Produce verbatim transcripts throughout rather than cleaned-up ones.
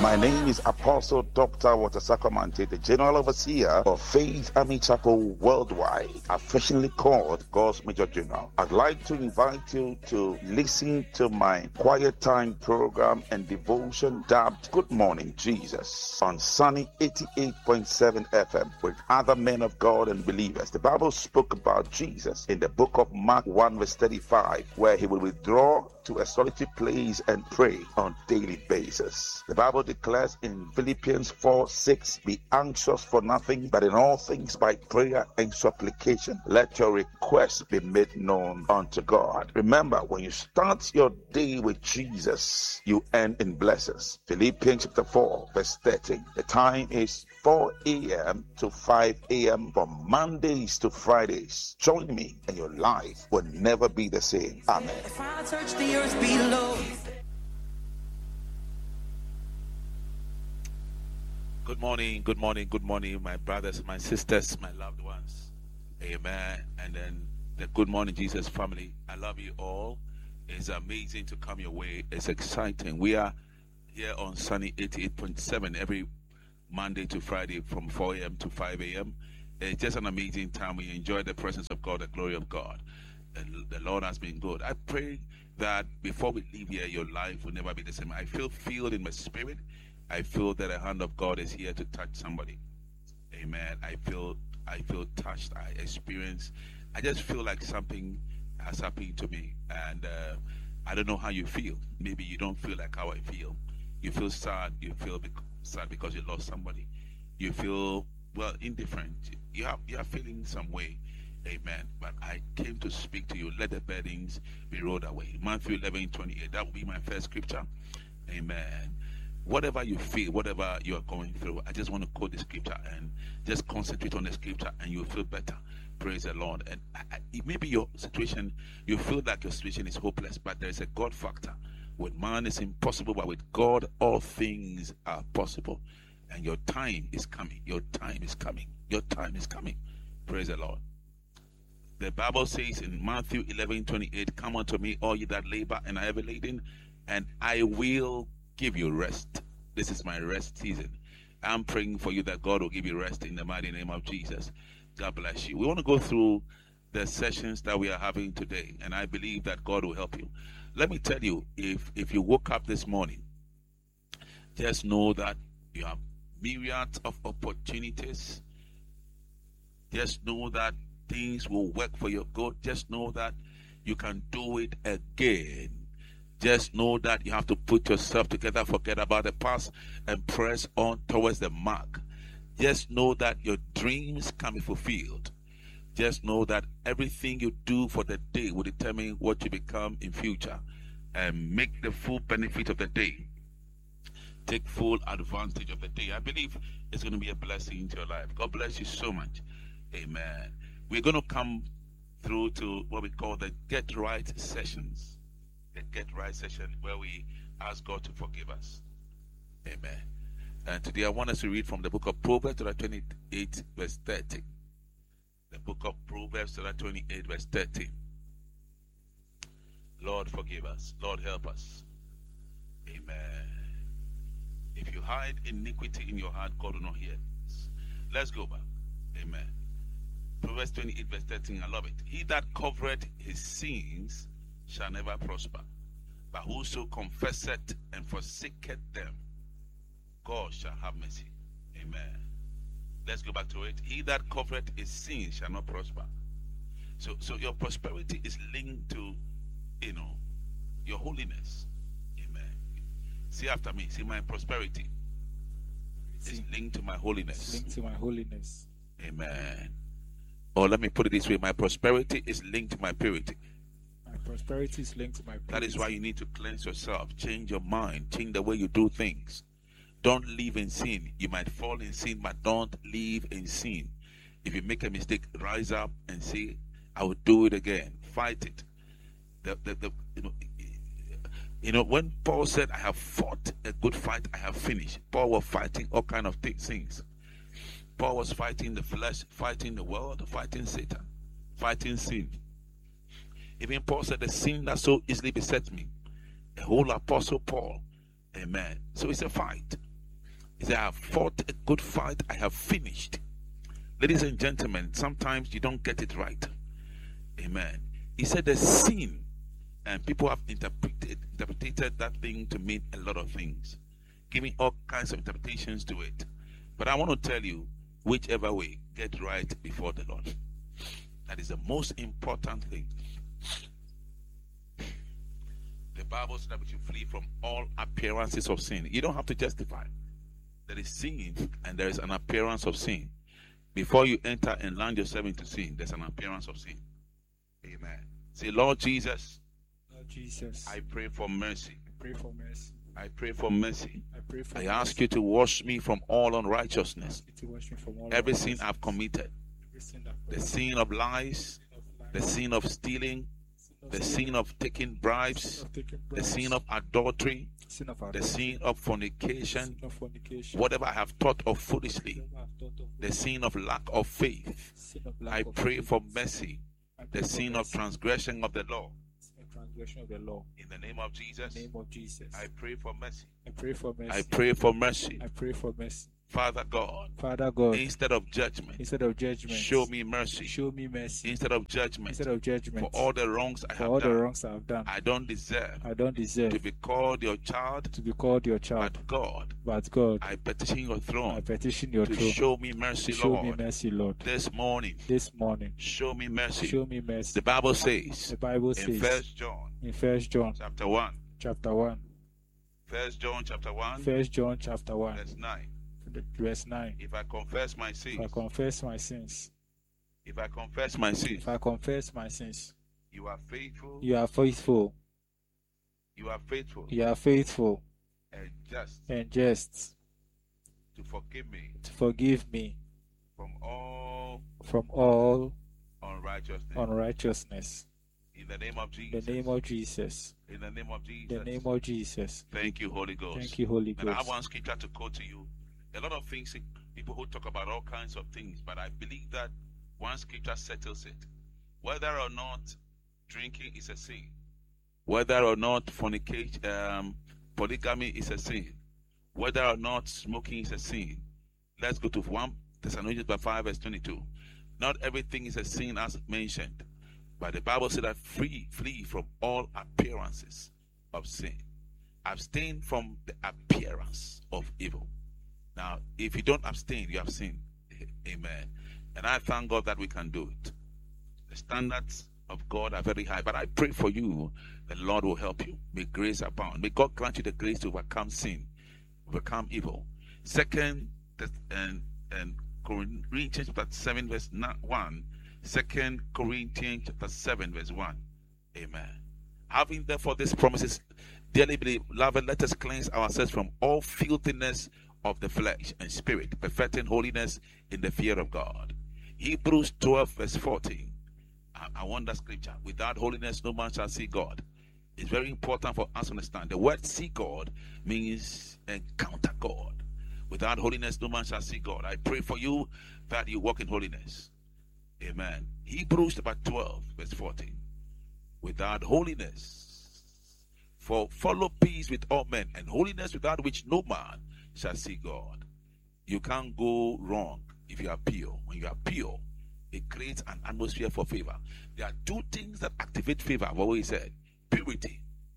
My name is Apostle Doctor Watasakwamante, the General Overseer of Faith Army Chapel Worldwide, affectionately called God's Major General. I'd like to invite you to listen to my Quiet Time program and devotion dubbed Good Morning Jesus on Sunny eighty-eight point seven F M with other men of God and believers. The Bible spoke about Jesus in the book of Mark one verse thirty-five, where he will withdraw to a solitary place and pray on a daily basis. The Bible declares in Philippians four six, be anxious for nothing, but in all things by prayer and supplication, let your requests be made known unto God. Remember, when you start your day with Jesus, you end in blessings. Philippians chapter four verse thirteen. The time is four a.m. to five a.m. from Mondays to Fridays. Join me and your life will never be the same. Amen. If I touch the earth below. Good morning, good morning, good morning, my brothers, my sisters, my loved ones. Amen. And then the Good Morning Jesus family. I love you all. It's amazing to come your way. It's exciting. We are here on Sunny eighty-eight point seven every Monday to Friday from four a.m. to five a.m. It's just an amazing time. We enjoy the presence of God, the glory of God. And the Lord has been good. I pray that before we leave here, your life will never be the same. I feel filled in my spirit. I feel that the hand of God is here to touch somebody. Amen. I feel I feel touched. I experience. I just feel like something has happened to me. And uh, I don't know how you feel. Maybe you don't feel like how I feel. You feel sad. You feel bec- sad because you lost somebody. You feel, well, indifferent. You have, you are feeling some way. Amen. But I came to speak to you. Let the burdens be rolled away. Matthew eleven twenty-eight. That will be my first scripture. Amen. Whatever you feel, whatever you are going through, I just want to quote the scripture and just concentrate on the scripture and you'll feel better. Praise the Lord. And I, I, maybe your situation, you feel like your situation is hopeless, but there is a God factor. With man it's impossible, but with God all things are possible. And your time is coming. Your time is coming. Your time is coming. Praise the Lord. The Bible says in Matthew eleven twenty-eight, come unto me, all ye that labor and are heavy laden, and I will give you rest. This is my rest season. I'm praying for you that God will give you rest in the mighty name of Jesus. God bless you. We want to go through the sessions that we are having today, and I believe that God will help you. Let me tell you, if if you woke up this morning, just know that you have myriads of opportunities. Just know that things will work for your good. Just know that you can do it again. Just know that you have to put yourself together, forget about the past, and press on towards the mark. Just know that your dreams can be fulfilled. Just know that everything you do for the day will determine what you become in future. And make the full benefit of the day. Take full advantage of the day. I believe it's going to be a blessing to your life. God bless you so much. Amen. We're going to come through to what we call the Get Right sessions. The Get Right session where we ask God to forgive us. Amen. And today I want us to read from the book of Proverbs, chapter twenty-eight, verse thirty. The book of Proverbs, chapter twenty-eight, verse thirty. Lord, forgive us. Lord, help us. Amen. If you hide iniquity in your heart, God will not hear it. Let's go back. Amen. Proverbs twenty-eight, verse thirteen. I love it. He that covereth his sins shall never prosper, but whoso confesseth and forsaketh them, God shall have mercy. Amen. Let's go back to it. He that covereth his sins shall not prosper. So, so your prosperity is linked to, you know, your holiness. Amen. See after me. See, my prosperity is linked to my holiness. Linked to my holiness. Amen. Or let me put it this way: my prosperity is linked to my purity. My prosperity is linked to my purity. That is why you need to cleanse yourself, change your mind, change the way you do things. Don't live in sin. You might fall in sin, but don't live in sin. If you make a mistake, rise up and say, I will do it again. Fight it. The, the, the, you know, you know, when Paul said, I have fought a good fight, I have finished. Paul was fighting all kinds of things. Paul was fighting the flesh, fighting the world, fighting Satan, fighting sin. Even Paul said, the sin that so easily besets me. The whole Apostle Paul. Amen. So it's a fight. He said, I have fought a good fight, I have finished. Ladies and gentlemen, sometimes you don't get it right. Amen. He said the sin, and people have interpreted, interpreted that thing to mean a lot of things, giving all kinds of interpretations to it. But I want to tell you, whichever way, get right before the Lord. That is the most important thing. The Bible says that we should flee from all appearances of sin. You don't have to justify. There is sin and there is an appearance of sin. Before you enter and land yourself into sin, there's an appearance of sin. Amen. Say, Lord Jesus, Lord Jesus, I pray for mercy. I pray for mercy. I pray for mercy. I pray for I mercy. ask you to wash me from all unrighteousness. You to wash me from all Every sin unrighteousness. I've committed. Every sin I've The committed. sin of lies, Sin of lying, the sin of stealing, sin of the stealing, sin of taking sin bribes, of taking the bribes, sin of adultery, sin of the adultery, sin of fornication, sin of fornication, whatever I have taught of foolishly, whatever I've thought of, the sin of lack of faith. sin of lack I of pray faith, for mercy, I pray the for sin of mercy, transgression of the law. sin of transgression of the law. In the name of Jesus, In the name of Jesus, I pray for mercy. I pray for mercy. I pray for mercy. I pray for mercy. Father God, Father God, instead of judgment, instead of judgment, show me mercy. show me mercy. Instead of judgment, Instead of judgment, for all the wrongs I for have all the done, wrongs I have done, I don't deserve I don't deserve to be called your child, to be called your child. but God, But God, I petition your I throne petition your to throne. show me mercy, Show me Lord. mercy, Lord. This morning, This morning, show me mercy. show me mercy. The Bible says The Bible in says First John in First John chapter one, chapter one, First John chapter one, First John chapter one, verse nine. verse nine. If I confess my If I sins, confess my sins, if I confess my sins, if I confess my sins, you are faithful, you are faithful, you are faithful you are faithful and just and just to forgive me to forgive me from all from all unrighteousness. unrighteousness. In the name of In Jesus. the name of Jesus. In the name of In Jesus. the name of Jesus. Thank you, Holy Ghost. Thank you, Holy And I have Ghost. one scripture to quote to you. A lot of things, people who talk about all kinds of things, but I believe that one scripture settles it. Whether or not drinking is a sin, whether or not fornication, um, polygamy is a sin, whether or not smoking is a sin. Let's go to First Thessalonians five verse twenty-two. Not everything is a sin as mentioned, but the Bible said that free, flee from all appearances of sin. Abstain from the appearance of evil. Now, if you don't abstain, you have sinned. Amen. And I thank God that we can do it. The standards of God are very high, but I pray for you, the Lord will help you. May grace abound. May God grant you the grace to overcome sin, overcome evil. Second, and, and Corinthians chapter seven, verse one. Second Corinthians chapter seven, verse one. Amen. Having therefore these promises, dearly beloved, let us cleanse ourselves from all filthiness of the flesh and spirit, perfecting holiness in the fear of God. Hebrews twelve, verse fourteen. I, I want that scripture. Without holiness, no man shall see God. It's very important for us to understand. The word see God means encounter God. Without holiness, no man shall see God. I pray for you that you walk in holiness. Amen. Hebrews chapter twelve, verse fourteen. Without holiness, for follow peace with all men, and holiness without which no man shall see God. You can't go wrong if you are pure. When you are pure, it creates an atmosphere for favor. There are two things that activate favor. I've always said purity,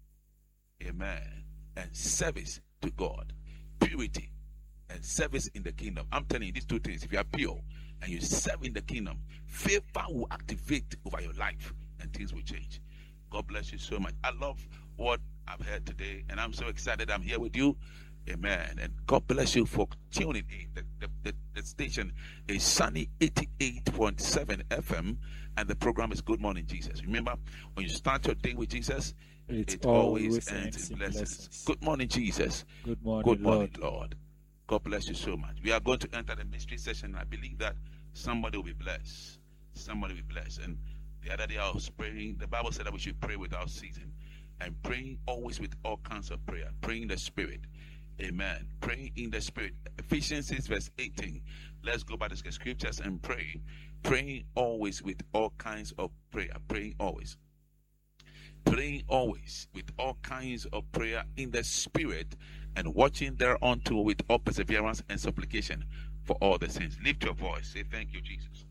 amen, and service to God. Purity and service in the kingdom. I'm telling you these two things. If you are pure and you serve in the kingdom, favor will activate over your life and things will change. God bless you so much. I love what I've heard today, and I'm so excited I'm here with you. Amen. And God bless you for tuning in. The, the, the, the station is Sunny eighty-eight point seven F M, and the program is Good Morning Jesus. Remember, when you start your day with Jesus, It, it always, always ends ends in in blessings. blessings. Good morning, Jesus. Good morning, Good morning, Lord. Lord. God bless you so much. We are going to enter the mystery session. I believe that somebody will be blessed. Somebody will be blessed. And the other day I was praying. The Bible said that we should pray without ceasing. And praying always with all kinds of prayer. Praying in the Spirit. Amen. Praying in the Spirit. Ephesians six verse eighteen. Let's go by the scriptures and pray. Praying always with all kinds of prayer. Praying always. praying always with all kinds of prayer in the Spirit, and watching thereunto with all perseverance and supplication for all the saints. Lift your voice. Say, thank you, Jesus.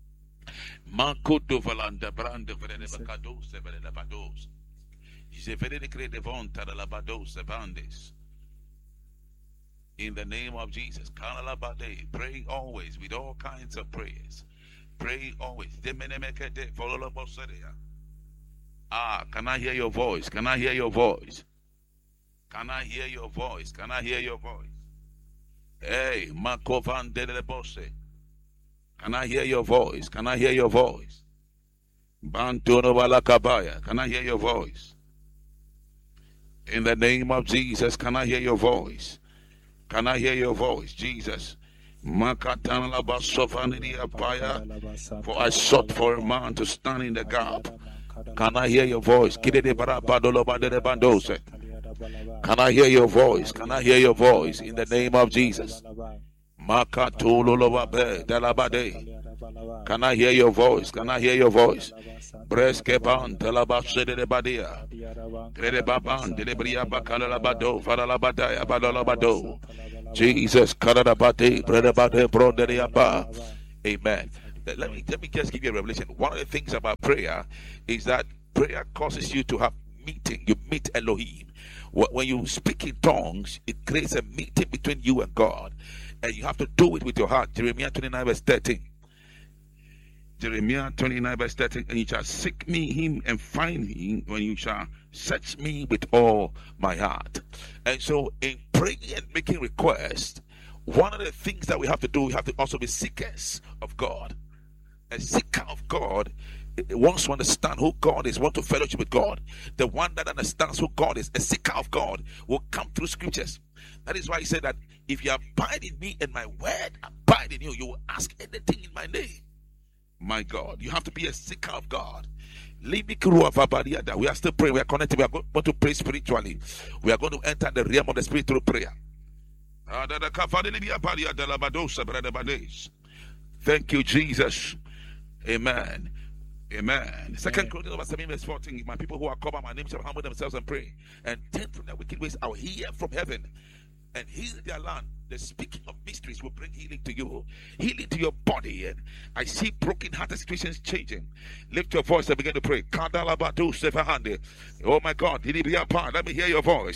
In the name of Jesus, pray always with all kinds of prayers. Pray always. Ah, can I hear your voice? Can I hear your voice? Can I hear your voice? Can I hear your voice? Hey, Makovan Delebose. Can I hear your voice? Can I hear your voice? Bantono Balakabaya. Can I hear your voice? In the name of Jesus, can I hear your voice? Can I hear your voice, Jesus? Makatan Labasofani Apaya. For I sought for a man to stand in the gap. Can I hear your voice? Can I hear your voice? Can I hear your voice in the name of Jesus? Can I hear your voice? Can I hear your voice? Breskeban telabashede badia. Gredebaban delebria bakalabado faralabadaya badalabado. Jesus karadabade bredabade broderiaba. Amen. Let me let me just give you a revelation. One of the things about prayer is that prayer causes you to have meeting. You meet Elohim. When you speak in tongues, it creates a meeting between you and God, and you have to do it with your heart. Jeremiah twenty-nine verse thirteen. Jeremiah twenty-nine verse thirteen. And you shall seek me him and find him when you shall search me with all my heart. And so in praying and making requests, one of the things that we have to do, we have to also be seekers of God. A seeker of God wants to understand who God is, wants to fellowship with God. The one that understands who God is, a seeker of God, will come through scriptures. That is why he said that if you abide in me and my word abide in you, you will ask anything in my name. My God, you have to be a seeker of God. We are still praying. We are connected. We are going to pray spiritually. We are going to enter the realm of the spirit through prayer. Thank you, Jesus. Amen. Amen. Second Chronicles seven verse fourteen. My people who are called by my name shall humble themselves and pray and turn from their wicked ways. I will hear from heaven and heal their land. The speaking of mysteries will bring healing to you, healing to your body. And I see broken hearted situations changing. Lift your voice and begin to pray. Oh my God, let me hear your voice.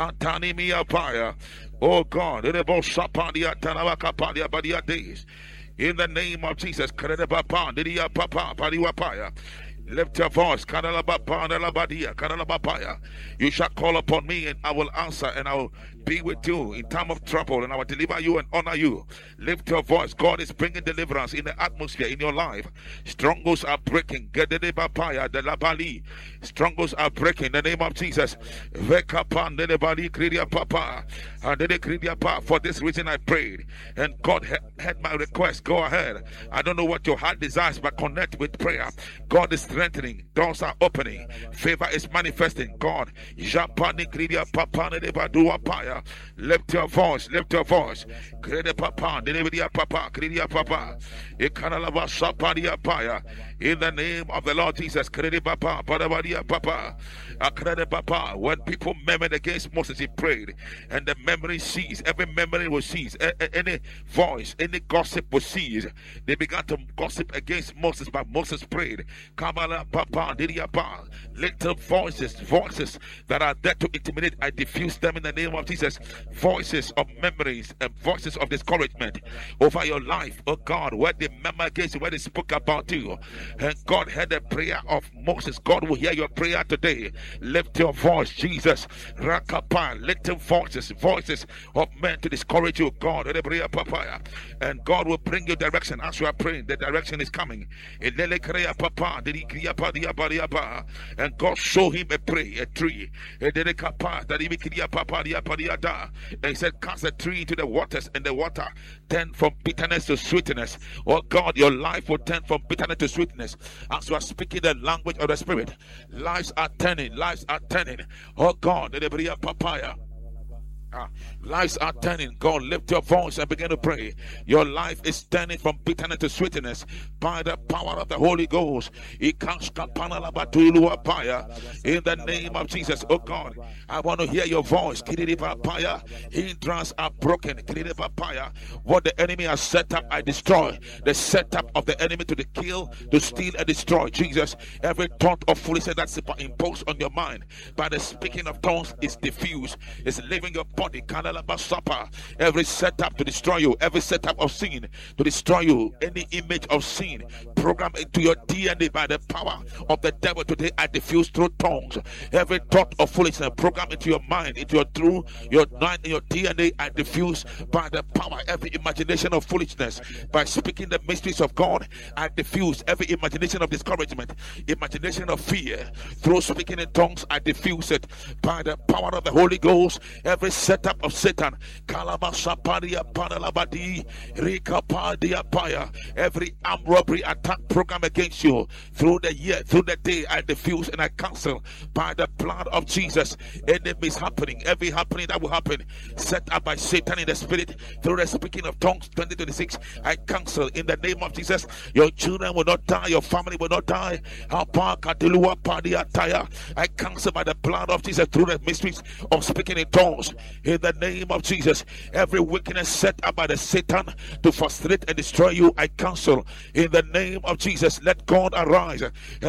Oh God, in the name of Jesus, lift your voice. You shall call upon me and I will answer, and I will be with you in time of trouble, and I will deliver you and honor you. Lift your voice. God is bringing deliverance in the atmosphere in your life. Strongholds are breaking. Strongholds are breaking in the name of Jesus. For this reason I prayed, and God heard my request. Go ahead. I don't know what your heart desires, but connect with prayer. God is strengthening. Doors are opening. Favor is manifesting. God. Lift your voice. Lift your voice. In the name of the Lord Jesus. When people murmured against Moses, he prayed, and the memory ceased. Every memory will cease. Any voice, any gossip will cease. They began to gossip against Moses, but Moses prayed. Little voices, voices that are there to intimidate, I diffuse them in the name of Jesus. Voices of memories and voices of discouragement over your life, oh God, where they murmur against you, where they spoke about you, and God heard the prayer of Moses. God will hear your prayer today. Lift your voice, Jesus. Rakapa, little voices, voices of men to discourage you, God, and God will bring you direction as you are praying. The direction is coming. And God show him a tree, a tree. And he said, cast a tree into the waters, and the water turn from bitterness to sweetness. Oh God, your life will turn from bitterness to sweetness as you are speaking the language of the Spirit. Lives are turning, lives are turning. Oh God, papaya. Ah, lives are turning. God, lift your voice and begin to pray. Your life is turning from bitterness to sweetness by the power of the Holy Ghost. In the name of Jesus, oh God, I want to hear your voice. Hindrance are broken. What the enemy has set up, I destroy. The setup of the enemy to the kill, to steal and destroy. Jesus, every thought of foolishness that's imposed on your mind by the speaking of tongues is diffused. It's leaving your body. Every setup to destroy you, every setup of sin to destroy you, any image of sin programmed into your D N A by the power of the devil today, I diffuse through tongues. Every thought of foolishness programmed into your mind, into your through your mind, your D N A, I diffuse by the power. Every imagination of foolishness by speaking the mysteries of God, I diffuse every imagination of discouragement, imagination of fear through speaking in tongues, I diffuse it by the power of the Holy Ghost. Every setup of Satan, every armed robbery attack program against you through the year, through the day, I diffuse and I cancel by the blood of Jesus. Any mishappening, every happening that will happen set up by Satan in the spirit through the speaking of tongues twenty twenty-six, I cancel in the name of Jesus. Your children will not die, your family will not die. I cancel by the blood of Jesus through the mysteries of speaking in tongues in the name of Jesus. Every wickedness set up by the Satan to frustrate and destroy you, I cancel in the name of Jesus. Let God arise.